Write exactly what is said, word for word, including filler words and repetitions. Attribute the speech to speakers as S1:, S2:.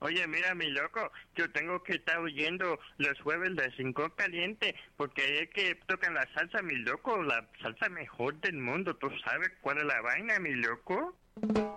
S1: Oye, mira, mi loco, yo tengo que estar oyendo los jueves de Cinco Caliente, porque es que tocan la salsa, mi loco, la salsa mejor del mundo. ¿Tú sabes cuál es la vaina, mi loco?